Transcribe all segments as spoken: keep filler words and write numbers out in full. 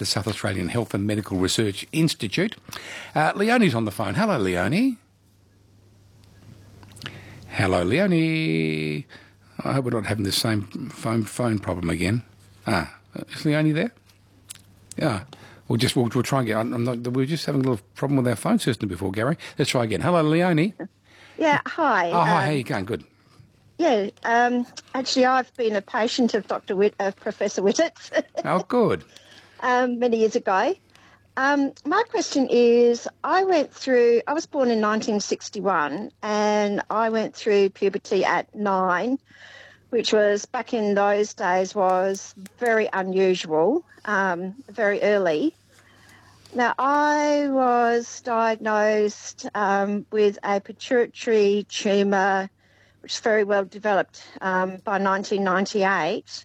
the South Australian Health and Medical Research Institute. Uh, Leonie's on the phone. Hello, Leonie. Hello, Leonie. I hope we're not having the same phone phone problem again. Ah, is Leonie there? Yeah. We'll just we'll, we'll try again. I'm not, we were just having a little problem with our phone system before, Gary. Let's try again. Hello, Leonie. Yeah, hi. Oh, hi. Um, how you going? Good. Yeah, um, actually, I've been a patient of Doctor Witt, uh, Professor Whittett's Oh, good. um, many years ago. Um, my question is, I went through, I was born in nineteen sixty-one, and I went through puberty at nine, which was, back in those days, was very unusual, um, very early. Now, I was diagnosed um, with a pituitary tumour, which is very well developed, um, by nineteen ninety-eight.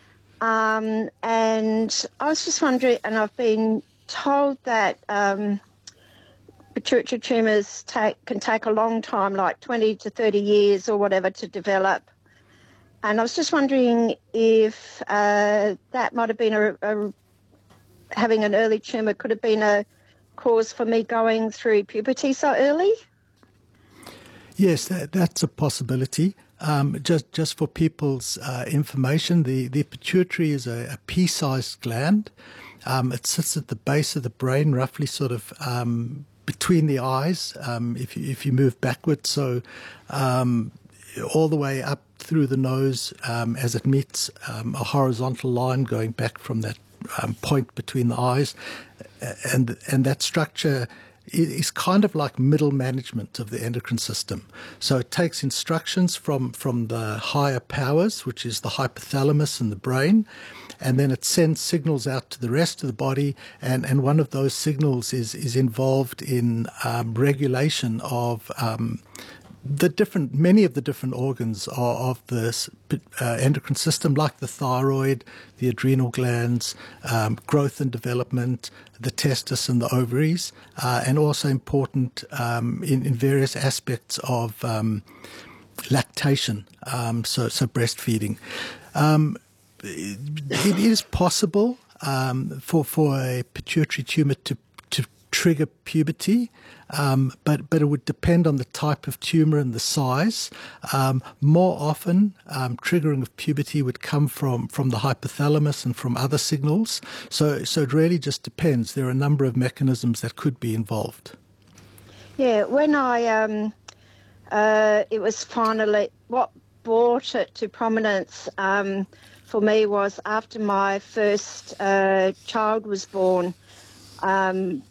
Um, and I was just wondering, and I've been told that um, pituitary tumours take, can take a long time, like twenty to thirty years or whatever, to develop. And I was just wondering if uh, that might have been a, a, having an early tumour could have been a cause for me going through puberty so early. Yes, that, that's a possibility. Um, just just for people's uh, information, the, the pituitary is a, a pea-sized gland. Um, it sits at the base of the brain, roughly sort of um, between the eyes, um, if, you, if you move backwards. So um, all the way up through the nose um, as it meets um, a horizontal line going back from that um, point between the eyes. And, and that structure is kind of like middle management of the endocrine system. So it takes instructions from, from the higher powers, which is the hypothalamus in the brain, and then it sends signals out to the rest of the body, and, and one of those signals is, is involved in um, regulation of um, the different, many of the different organs are of the uh, endocrine system, like the thyroid, the adrenal glands, um, growth and development, the testis and the ovaries, uh, and also important um, in, in various aspects of um, lactation, um, so, so breastfeeding. Um, it, it is possible um, for, for a pituitary tumor to, to trigger puberty. Um, but, but it would depend on the type of tumour and the size. Um, more often, um, triggering of puberty would come from, from the hypothalamus and from other signals. So, so it really just depends. There are a number of mechanisms that could be involved. Yeah, when I, um, uh, it was finally, what brought it to prominence um, for me was after my first uh, child was born. Um,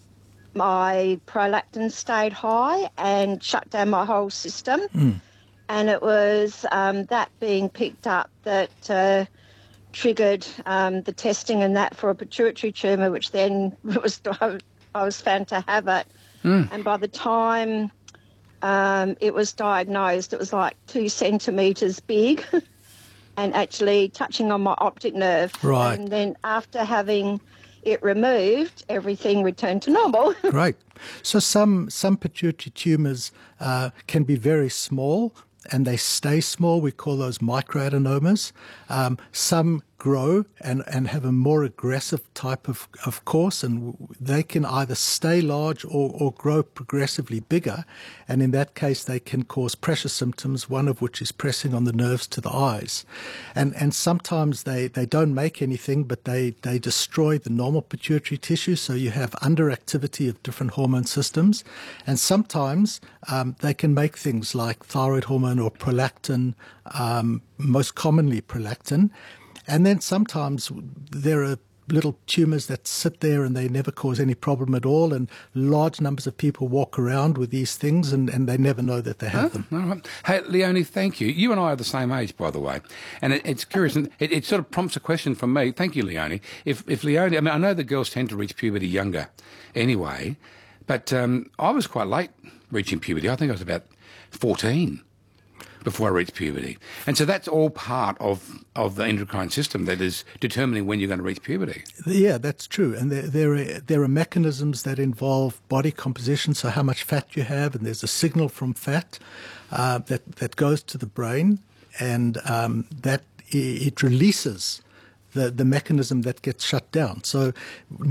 My prolactin stayed high and shut down my whole system. Mm. And it was um, that being picked up that uh, triggered um, the testing and that for a pituitary tumour, which then was I was found to have it. Mm. And by the time um, it was diagnosed, it was like two centimetres big and actually touching on my optic nerve. Right. And then after having it removed, everything returned to normal. Great. So some some pituitary tumours uh, can be very small and they stay small. We call those microadenomas. Um, some grow and, and have a more aggressive type of, of course, and they can either stay large or, or grow progressively bigger. And in that case, they can cause pressure symptoms, one of which is pressing on the nerves to the eyes. And and sometimes they, they don't make anything, but they, they destroy the normal pituitary tissue, so you have underactivity of different hormone systems. And sometimes um, they can make things like thyroid hormone or prolactin, um, most commonly prolactin. And then sometimes there are little tumours that sit there and they never cause any problem at all, and large numbers of people walk around with these things and, and they never know that they have oh, them. All right. Hey, Leonie, thank you. You and I are the same age, by the way. And it, it's curious, and it, it sort of prompts a question from me. Thank you, Leonie. If, if Leonie, I mean, I know that girls tend to reach puberty younger anyway, but um, I was quite late reaching puberty. I think I was about fourteen. Before I reach puberty. And so that's all part of, of the endocrine system that is determining when you're going to reach puberty. Yeah, that's true. And there, there, are, there are mechanisms that involve body composition, so how much fat you have, and there's a signal from fat uh, that, that goes to the brain, and um, that it releases the, the mechanism that gets shut down. So